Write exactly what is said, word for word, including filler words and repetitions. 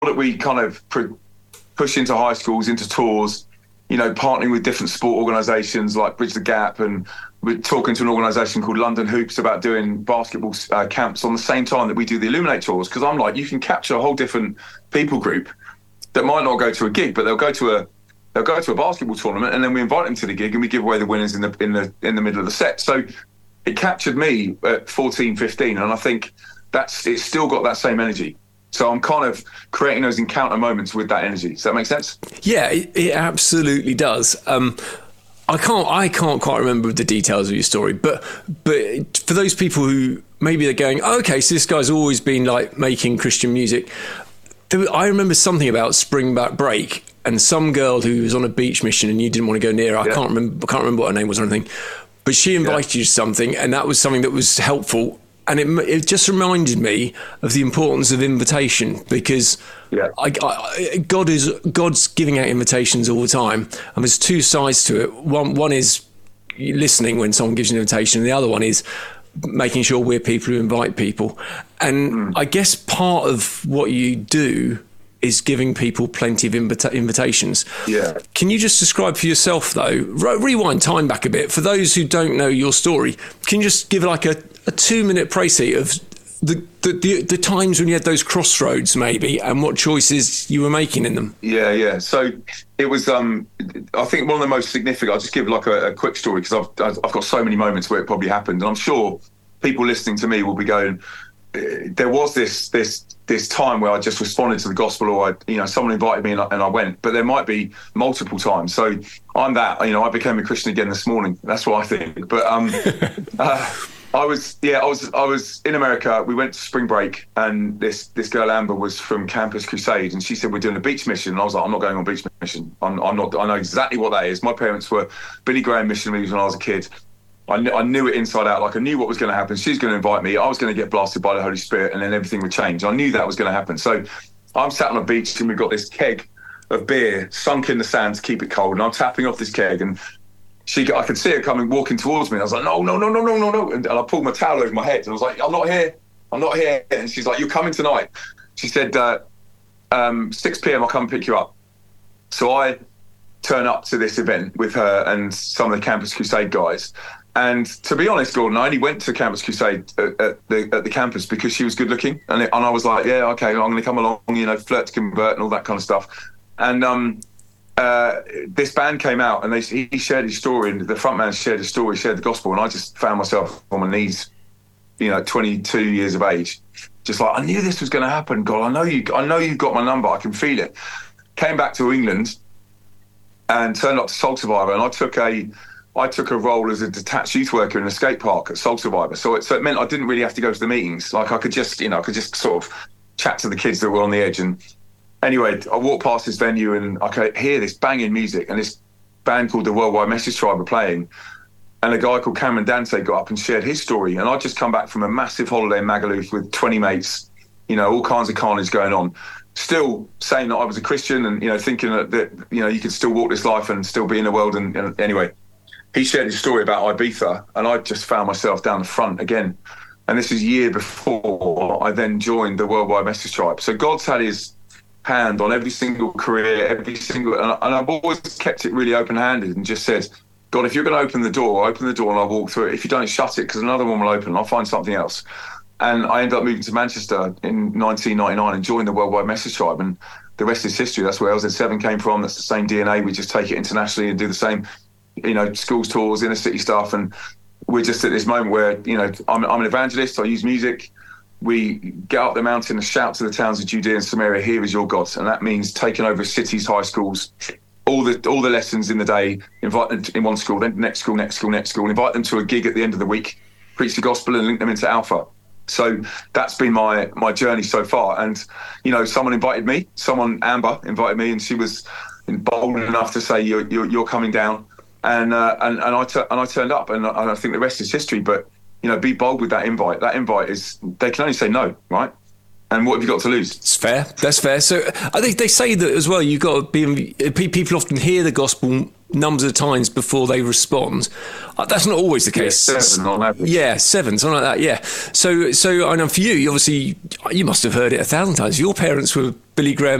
that we kind of pr- push into high schools, into tours, you know, partnering with different sport organisations like Bridge the Gap, and we're talking to an organisation called London Hoops about doing basketball uh, camps on the same time that we do the Illuminate tours. Because I'm like, you can capture a whole different people group that might not go to a gig, but they'll go to a they'll go to a basketball tournament, and then we invite them to the gig and we give away the winners in the in the in the middle of the set. So it captured me at fourteen, fifteen, and I think that's it's still got that same energy. So I'm kind of creating those encounter moments with that energy. Does that make sense? Yeah, it, it absolutely does. Um, I can't I can't quite remember the details of your story, but but for those people who maybe they're going, oh, okay, so this guy's always been like making Christian music. There, I remember something about Spring Break and some girl who was on a beach mission and you didn't want to go near her. I yeah. can't remember. I can't remember what her name was or anything, but she invited yeah. you to something, and that was something that was helpful. And it, it just reminded me of the importance of invitation, because yeah. I, I, God is God's giving out invitations all the time, and there's two sides to it. One one is listening when someone gives you an invitation, and the other one is making sure we're people who invite people. And mm. I guess part of what you do is giving people plenty of invita- invitations. Yeah. Can you just describe for yourself, though, re- rewind time back a bit, for those who don't know your story, can you just give like a, a two-minute précis of the, the, the, the times when you had those crossroads, maybe, and what choices you were making in them? Yeah, yeah. So it was, um, I think one of the most significant, I'll just give like a, a quick story, because I've, I've got so many moments where it probably happened. And I'm sure people listening to me will be going, there was this this this time where I just responded to the gospel, or I, you know, someone invited me and I, and I went. But there might be multiple times. So I'm that. You know, I became a Christian again this morning. That's what I think. But um, uh, I was yeah, I was I was in America. We went to spring break, and this this girl Amber was from Campus Crusade, and she said we're doing a beach mission. And I was like, I'm not going on a beach mission. I'm, I'm not. I know exactly what that is. My parents were Billy Graham missionaries when I was a kid. I knew, I knew it inside out. Like, I knew what was going to happen. She's going to invite me. I was going to get blasted by the Holy Spirit, and then everything would change. I knew that was going to happen. So I'm sat on a beach, and we've got this keg of beer sunk in the sand to keep it cold. And I'm tapping off this keg, and she, I could see her coming, walking towards me. And I was like, no, no, no, no, no, no, no. And, and I pulled my towel over my head. And I was like, I'm not here. I'm not here. And she's like, you're coming tonight. She said, uh, um, six p.m. I'll come pick you up. So I turn up to this event with her and some of the Campus Crusade guys. And to be honest, Gordon, I only went to Campus Crusade at, at, the, at the campus because she was good looking. And, it, and I was like, yeah, okay, I'm going to come along, you know, flirt to convert and all that kind of stuff. And um, uh, this band came out, and they, he shared his story, and the front man shared his story, shared the gospel. And I just found myself on my knees, you know, twenty-two years of age. Just like, I knew this was going to happen, God. I know you, I know you've got my number. I can feel it. Came back to England and turned up to Soul Survivor. And I took a... I took a role as a detached youth worker in a skate park at Soul Survivor. So it, so it meant I didn't really have to go to the meetings. Like, I could just, you know, I could just sort of chat to the kids that were on the edge. And anyway, I walked past this venue and I could hear this banging music, and this band called the Worldwide Message Tribe were playing. And a guy called Cameron Dante got up and shared his story. And I'd just come back from a massive holiday in Magaluf with twenty mates, you know, all kinds of carnage going on. Still saying that I was a Christian, and, you know, thinking that, that you know, you could still walk this life and still be in the world. And, and anyway, he shared his story about Ibiza, and I just found myself down the front again. And this is a year before I then joined the Worldwide Message Tribe. So God's had his hand on every single career, every single, and, and I've always kept it really open-handed and just said, God, if you're going to open the door, open the door and I'll walk through it. If you don't, shut it, because another one will open and I'll find something else. And I ended up moving to Manchester in nineteen ninety-nine and joined the Worldwide Message Tribe. And the rest is history. That's where L Z seven came from. That's the same D N A. We just take it internationally and do the same, you know, schools tours, inner city stuff. And we're just at this moment where, you know, I'm, I'm an evangelist. I use music. We get up the mountain and shout to the towns of Judea and Samaria, here is your God. And that means taking over cities, high schools, all the all the lessons in the day, invite them in one school, then next school, next school, next school, invite them to a gig at the end of the week, preach the gospel and link them into Alpha. So that's been my my journey so far. And, you know, someone invited me, someone, Amber, invited me, and she was bold enough to say, you're, you're, you're coming down. And, uh, and and I t- and I turned up, and, and I think the rest is history. But, you know, be bold with that invite. That invite is, they can only say no, right? And what have you got to lose? It's fair. That's fair. So I think they say that as well. You've got to be. People often hear the gospel numbers of times before they respond. Uh, that's not always the case. Yeah, seven on average. Yeah, seven, something like that. Yeah. So, so I know for you, obviously, you must have heard it a thousand times. Your parents were Billy Graham